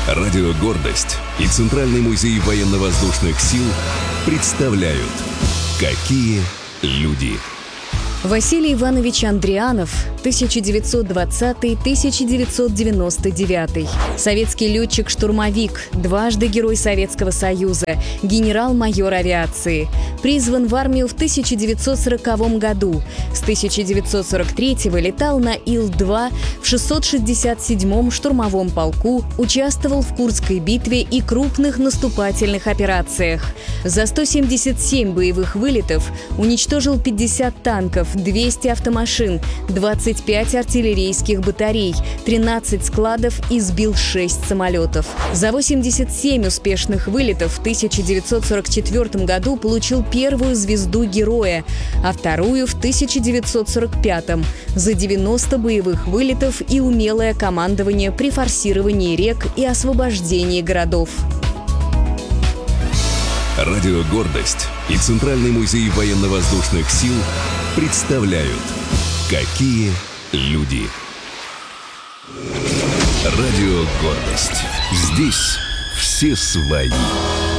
Радио «Гордость» и Центральный музей военно-воздушных сил представляют «Какие люди». Василий Иванович Андрианов, 1920-1999. Советский летчик-штурмовик, дважды Герой Советского Союза, генерал-майор авиации. Призван в армию в 1940 году. С 1943-го летал на Ил-2 в 667-м штурмовом полку, участвовал в Курской битве и крупных наступательных операциях. За 177 боевых вылетов уничтожил 50 танков, 200 автомашин, 25 артиллерийских батарей, 13 складов и сбил 6 самолетов. За 87 успешных вылетов в 1944 году получил первую звезду Героя, а вторую в 1945 за 90 боевых вылетов и умелое командование при форсировании рек и освобождении городов. Радио «Гордость» и Центральный музей военно-воздушных сил представляют «Какие люди». Радио «Гордость». Здесь все свои.